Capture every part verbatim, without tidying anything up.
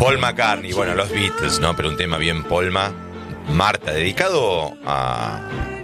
Paul McCartney, bueno, los Beatles, ¿no? Pero un tema bien Polma. Marta, dedicado a,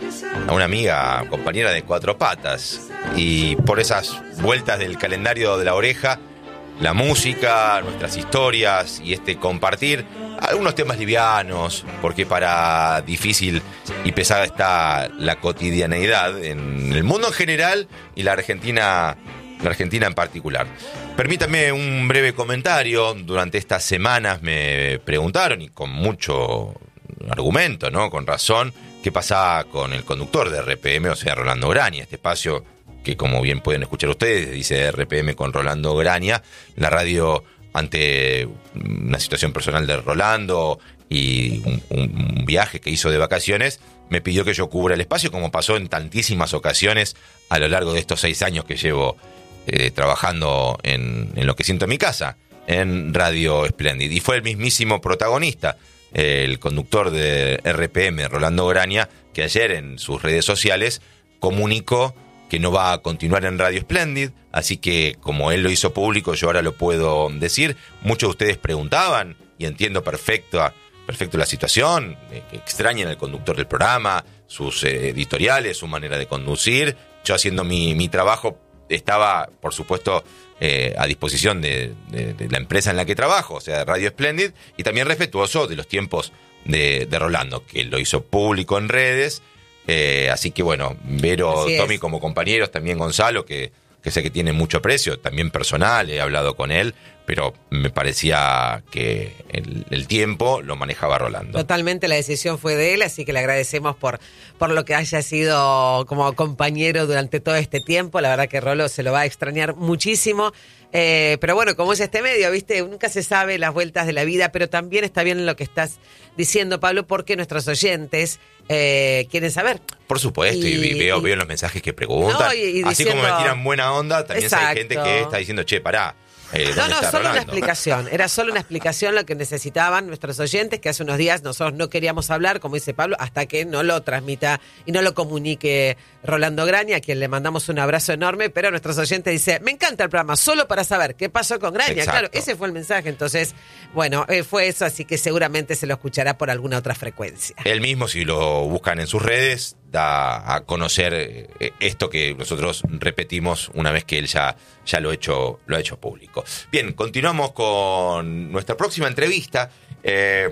a una amiga, compañera de Cuatro Patas. Y por esas vueltas del calendario de la oreja, la música, nuestras historias y este compartir algunos temas livianos, porque para difícil y pesada está la cotidianeidad en el mundo en general y la Argentina, la Argentina en particular. Permítanme un breve comentario. Durante estas semanas me preguntaron, y con mucho argumento, ¿no? Con razón, qué pasaba con el conductor de R P M, o sea, Rolando Graña, este espacio que, como bien pueden escuchar ustedes, dice R P M con Rolando Graña, la radio ante una situación personal de Rolando y un, un viaje que hizo de vacaciones, me pidió que yo cubra el espacio, como pasó en tantísimas ocasiones a lo largo de estos seis años que llevo eh, trabajando en, en lo que siento en mi casa, en Radio Splendid. Y fue el mismísimo protagonista, eh, el conductor de R P M, Rolando Graña, que ayer en sus redes sociales comunicó que no va a continuar en Radio Splendid, así que como él lo hizo público, yo ahora lo puedo decir. Muchos de ustedes preguntaban, y entiendo perfecto, perfecto la situación, eh, que extrañan al conductor del programa, sus eh, editoriales, su manera de conducir. Yo, haciendo mi, mi trabajo, estaba, por supuesto, eh, a disposición de, de, de la empresa en la que trabajo, o sea, de Radio Splendid, y también respetuoso de los tiempos de, de Rolando, que lo hizo público en redes. Eh, así que bueno, Vero, Tommy como compañeros, también Gonzalo, que, que sé que tiene mucho aprecio, también personal, he hablado con él, pero me parecía que el, el tiempo lo manejaba Rolando. Totalmente, la decisión fue de él, así que le agradecemos por, por lo que haya sido como compañero durante todo este tiempo. La verdad que Rolo se lo va a extrañar muchísimo. Eh, pero bueno, como es este medio, ¿viste? Nunca se sabe las vueltas de la vida, pero también está bien lo que estás diciendo, Pablo, porque nuestros oyentes eh, quieren saber. Por supuesto, y, y veo, y, veo los mensajes que preguntan. No, y, y Así diciendo, como me tiran buena onda, también exacto. Hay gente que está diciendo, che, pará. Eh, no, no, solo Rolando? una explicación. Era solo una explicación lo que necesitaban nuestros oyentes, que hace unos días nosotros no queríamos hablar, como dice Pablo, hasta que no lo transmita y no lo comunique Rolando Graña, a quien le mandamos un abrazo enorme, pero nuestros oyentes dicen, me encanta el programa, solo para saber qué pasó con Graña. Exacto. Claro, ese fue el mensaje. Entonces, bueno, eh, fue eso, así que seguramente se lo escuchará por alguna otra frecuencia. Él mismo, si lo buscan en sus redes, da a conocer eh, esto que nosotros repetimos una vez que él ya, ya lo, ha hecho, lo ha hecho público. Bien, continuamos con nuestra próxima entrevista. Eh,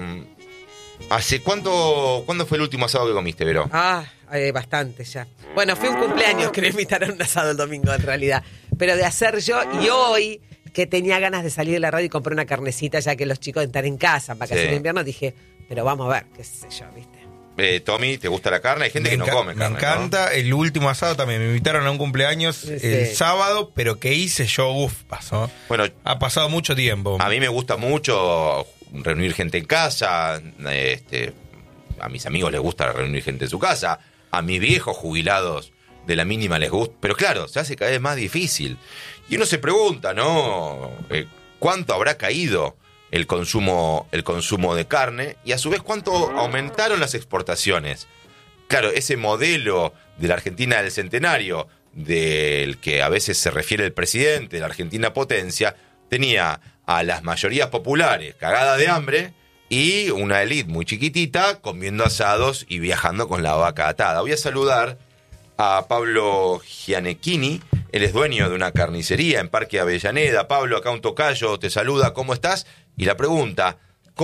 ¿Hace cuánto, cuándo fue el último asado que comiste, Vero? Ah, eh, bastante ya. Bueno, fue un cumpleaños que me invitaron a un asado el domingo, en realidad. Pero de hacer yo, y hoy, que tenía ganas de salir de la radio y comprar una carnecita, ya que los chicos están en casa, en vacaciones sí. de invierno, dije, pero vamos a ver, qué sé yo, ¿viste? Eh, Tommy, ¿te gusta la carne? Hay gente me que enca- no come carne. Me encanta, ¿no? El último asado también. Me invitaron a un cumpleaños sí. el sábado, pero ¿qué hice yo? Uf, pasó. Bueno, ha pasado mucho tiempo. A mí me gusta mucho reunir gente en casa. Este, a mis amigos les gusta reunir gente en su casa. A mis viejos jubilados de la mínima les gusta. Pero claro, se hace cada vez más difícil. Y uno se pregunta, ¿no? Eh, ¿Cuánto habrá caído el consumo, el consumo de carne? Y a su vez, ¿cuánto aumentaron las exportaciones? Claro, ese modelo de la Argentina del centenario, del que a veces se refiere el presidente, la Argentina potencia, tenía a las mayorías populares cagada de hambre y una élite muy chiquitita comiendo asados y viajando con la vaca atada. Voy a saludar a Pablo Gianecchini. Él es dueño de una carnicería en Parque Avellaneda. Pablo, acá un tocayo, te saluda, ¿cómo estás? Y la pregunta,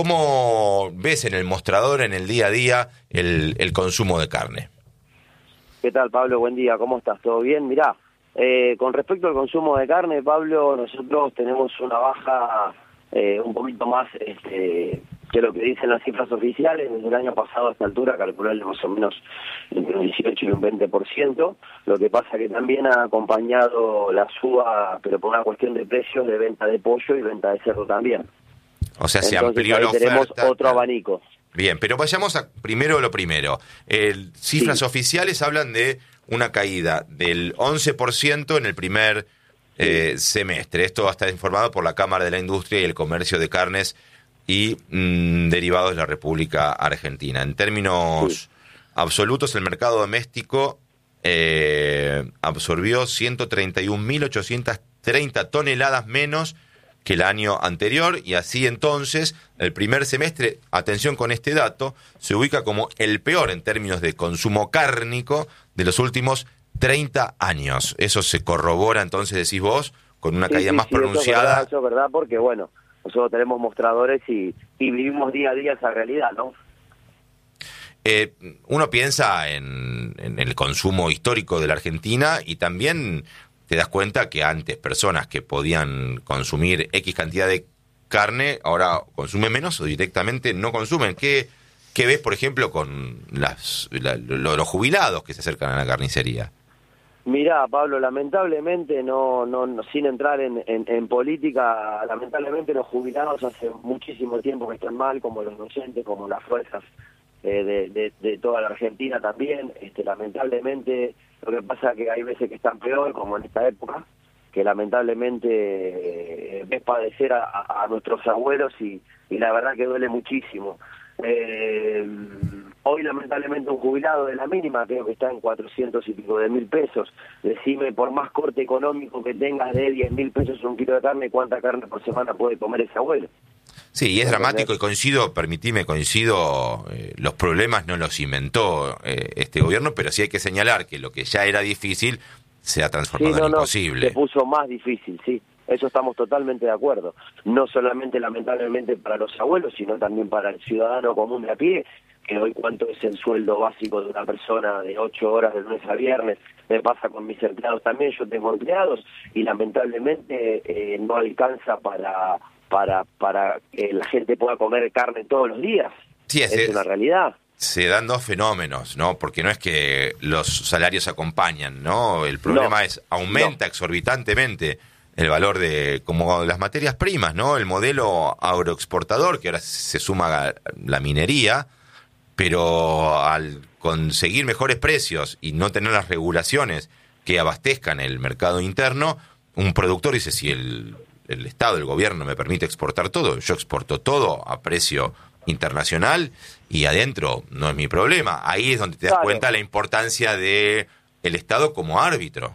¿cómo ves en el mostrador, en el día a día, el, el consumo de carne? ¿Qué tal, Pablo? Buen día, ¿cómo estás? ¿Todo bien? Mirá, eh, con respecto al consumo de carne, Pablo, nosotros tenemos una baja eh, un poquito más este, que lo que dicen las cifras oficiales. Desde el año pasado a esta altura calcularle más o menos entre un dieciocho y un veinte por ciento. Lo que pasa que también ha acompañado la suba, pero por una cuestión de precios, de venta de pollo y venta de cerdo también. O sea, se Entonces, amplió la oferta. Tenemos otro abanico. Bien, pero vayamos a primero lo primero. El, cifras sí. oficiales hablan de una caída del once por ciento en el primer eh, semestre. Esto va a estar informado por la Cámara de la Industria y el Comercio de Carnes y mmm, Derivados de la República Argentina. En términos sí. absolutos, el mercado doméstico eh, absorbió ciento treinta y un mil ochocientas treinta toneladas menos que el año anterior, y así entonces el primer semestre, atención con este dato, se ubica como el peor en términos de consumo cárnico de los últimos treinta años. Eso se corrobora entonces, decís vos, con una sí, caída sí, más sí, pronunciada. Eso es, verdad, eso es verdad, porque bueno, nosotros tenemos mostradores y, y vivimos día a día esa realidad, ¿no? Eh, uno piensa en, en el consumo histórico de la Argentina y también te das cuenta que antes personas que podían consumir X cantidad de carne, ahora consumen menos o directamente no consumen. ¿Qué, qué ves, por ejemplo, con las, la, lo, los jubilados que se acercan a la carnicería? Mirá, Pablo, lamentablemente, no, no, no sin entrar en, en, en política, lamentablemente los jubilados hace muchísimo tiempo que están mal, como los docentes, como las fuerzas eh, de, de, de toda la Argentina también. Este, lamentablemente, lo que pasa es que hay veces que están peor, como en esta época, que lamentablemente eh, ves padecer a, a, a nuestros abuelos y, y la verdad que duele muchísimo. Eh, hoy lamentablemente un jubilado de la mínima creo que está en cuatrocientos y pico de mil pesos. Decime, por más corte económico que tengas de diez mil pesos un kilo de carne, ¿cuánta carne por semana puede comer ese abuelo? Sí, y es dramático y coincido, permitime, coincido, eh, los problemas no los inventó eh, este gobierno, pero sí hay que señalar que lo que ya era difícil se ha transformado sí, no, en no, imposible. Se puso más difícil, sí. Eso estamos totalmente de acuerdo. No solamente, lamentablemente, para los abuelos, sino también para el ciudadano común de a pie, que hoy cuánto es el sueldo básico de una persona de ocho horas de lunes a viernes. Me pasa con mis empleados también, yo tengo empleados, y lamentablemente eh, no alcanza para, para, para que la gente pueda comer carne todos los días. Sí, es, es una realidad. Se dan dos fenómenos, ¿no? Porque no es que los salarios acompañan, ¿no? El problema no, es, aumenta no. exorbitantemente el valor de, como las materias primas, ¿no? El modelo agroexportador, que ahora se suma a la minería, pero al conseguir mejores precios y no tener las regulaciones que abastezcan el mercado interno, un productor dice, si el, el Estado, el gobierno me permite exportar todo, yo exporto todo a precio internacional y adentro no es mi problema. Ahí es donde te das claro. cuenta la importancia de el Estado como árbitro.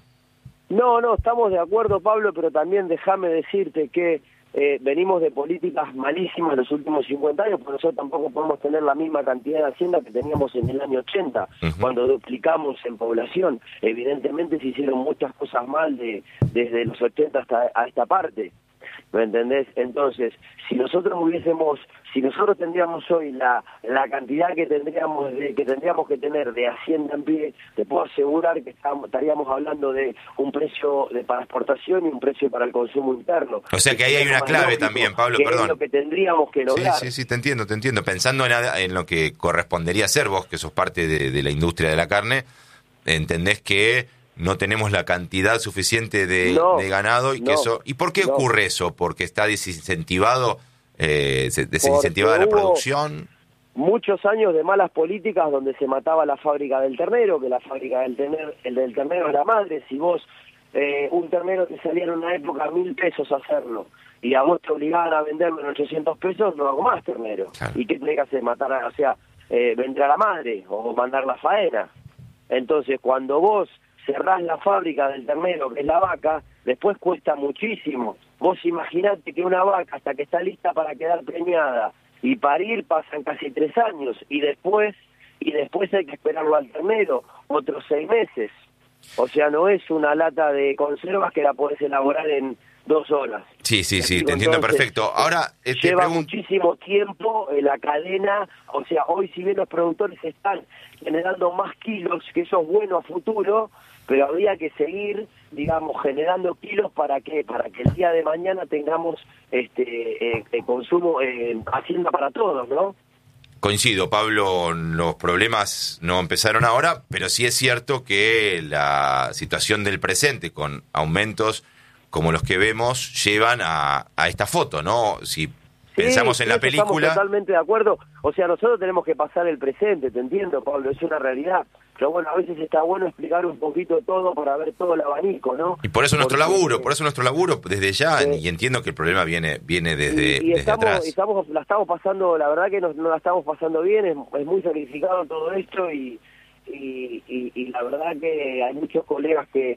No, no, estamos de acuerdo, Pablo, pero también déjame decirte que eh, venimos de políticas malísimas los últimos cincuenta años, porque nosotros tampoco podemos tener la misma cantidad de hacienda que teníamos en el año ochenta, uh-huh. cuando duplicamos en población. Evidentemente se hicieron muchas cosas mal de, desde los ochenta hasta a esta parte. ¿Me entendés? Entonces, si nosotros hubiésemos, si nosotros tendríamos hoy la la cantidad que tendríamos de, que tendríamos que tener de hacienda en pie, te puedo asegurar que estamos, estaríamos hablando de un precio de para exportación y un precio para el consumo interno. O sea que ahí hay una clave también, Pablo, que perdón. Es lo que tendríamos que lograr. Sí, sí, sí, te entiendo, te entiendo. Pensando en, en lo que correspondería ser vos, que sos parte de, de la industria de la carne, entendés que no tenemos la cantidad suficiente de, no, de ganado y no, que eso. ¿Y por qué no. ocurre eso? ¿Porque está desincentivado, eh, desincentivada la producción? Muchos años de malas políticas donde se mataba la fábrica del ternero, que la fábrica del ternero, el del ternero es la madre. Si vos, eh, un ternero te salía en una época mil pesos hacerlo, y a vos te obligaban a venderlo en ochocientos pesos, no hago más ternero. Claro. ¿Y qué tenés que hacer? Matar a, o sea, eh, vender a la madre o mandar la faena. Entonces, cuando vos cerrás la fábrica del ternero, que es la vaca, después cuesta muchísimo. Vos imaginate que una vaca, hasta que está lista para quedar preñada y parir, pasan casi tres años, y después y después hay que esperarlo al ternero, otros seis meses. O sea, no es una lata de conservas que la podés elaborar en dos horas. Sí, sí, sí, te entiendo perfecto. Ahora, eh, te lleva pregun- muchísimo tiempo eh, la cadena, o sea, hoy si bien los productores están generando más kilos, que eso es bueno a futuro, pero habría que seguir, digamos, generando kilos para que para que el día de mañana tengamos este eh, eh, consumo, eh, hacienda para todos, ¿no? Coincido, Pablo, los problemas no empezaron ahora, pero sí es cierto que la situación del presente, con aumentos como los que vemos, llevan a, a esta foto, ¿no? Si pensamos sí, en la sí, película... Estamos totalmente de acuerdo. O sea, nosotros tenemos que pasar el presente, te entiendo, Pablo, es una realidad. Pero bueno, a veces está bueno explicar un poquito todo para ver todo el abanico, ¿no? Y por eso nuestro Porque, laburo, por eso nuestro laburo desde ya, eh, y entiendo que el problema viene viene desde, y, y desde estamos, atrás. Estamos, la estamos pasando, la verdad que nos, no la estamos pasando bien, es, es muy sacrificado todo esto y, y, y, y la verdad que hay muchos colegas que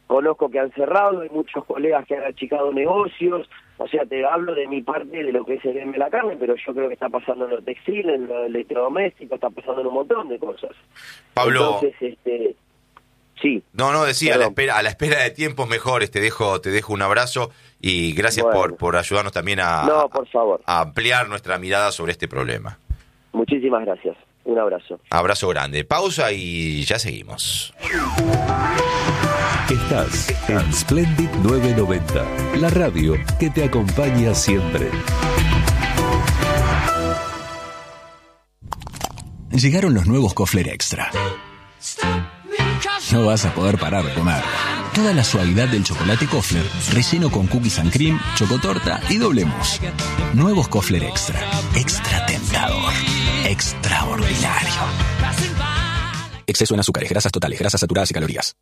conozco que han cerrado, hay muchos colegas que han achicado negocios, o sea, te hablo de mi parte de lo que es el gremio de la carne, pero yo creo que está pasando en lo textil, en lo electrodoméstico, está pasando en un montón de cosas. Pablo... Entonces, este... Sí. No, no, decía, a la, espera, a la espera de tiempos mejores, te dejo te dejo un abrazo y gracias bueno. por, por ayudarnos también a, no, por favor. a ampliar nuestra mirada sobre este problema. Muchísimas gracias. Un abrazo. Abrazo grande. Pausa y ya seguimos. Estás en Splendid novecientos noventa, la radio que te acompaña siempre. Llegaron los nuevos Kofler Extra. No vas a poder parar de comer. Toda la suavidad del chocolate Kofler, relleno con cookies and cream, chocotorta y doble mousse. Nuevos Kofler Extra. Extra tentador. Extraordinario. Exceso en azúcares, grasas totales, grasas saturadas y calorías.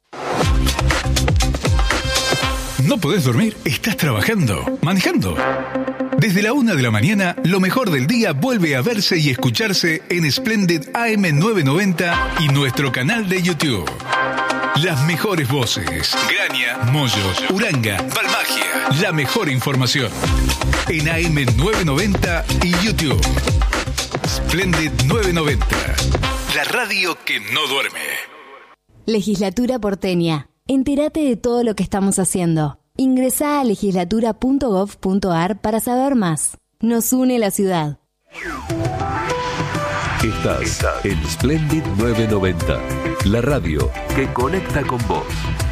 ¿No podés dormir? ¿Estás trabajando? ¿Manejando? Desde la una de la mañana, lo mejor del día vuelve a verse y escucharse en Splendid A M novecientos noventa y nuestro canal de YouTube. Las mejores voces, Graña, Moyos, Uranga, Balmagia, la mejor información. En A M novecientos noventa y YouTube. Splendid novecientos noventa, la radio que no duerme. Legislatura porteña. Entérate de todo lo que estamos haciendo. Ingresá a legislatura punto gov punto ar para saber más. Nos une la ciudad. Estás en Splendid novecientos noventa, la radio que conecta con vos.